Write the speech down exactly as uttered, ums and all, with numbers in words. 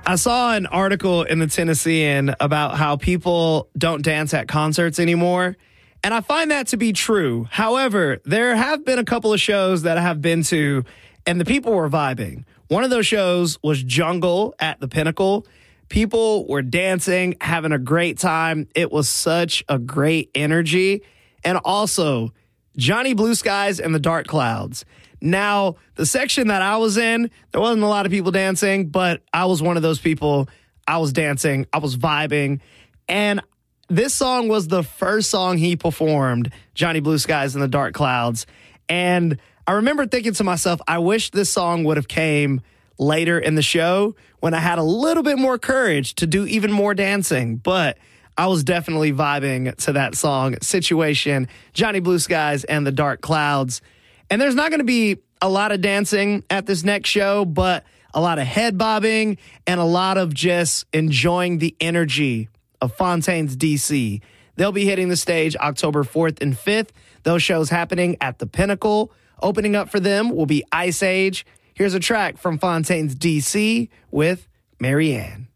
I saw an article in the Tennessean about how people don't dance at concerts anymore, and I find that to be true. However, there have been a couple of shows that I have been to, and the people were vibing. One of those shows was Jungle at the Pinnacle. People were dancing, having a great time. It was such a great energy. And also, Johnny Blue Skies and the Dark Clouds. Now, the section that I was in, there wasn't a lot of people dancing, but I was one of those people. I was dancing. I was vibing. And this song was the first song he performed, Johnny Blue Skies and the Dark Clouds. And I remember thinking to myself, I wish this song would have came later in the show when I had a little bit more courage to do even more dancing. But I was definitely vibing to that song, Situation, Johnny Blue Skies and the Dark Clouds. And there's not going to be a lot of dancing at this next show, but a lot of head bobbing and a lot of just enjoying the energy of Fontaines D C. They'll be hitting the stage October fourth and fifth. Those shows happening at the Pinnacle. Opening up for them will be Ice Age. Here's a track from Fontaines D C with Marianne.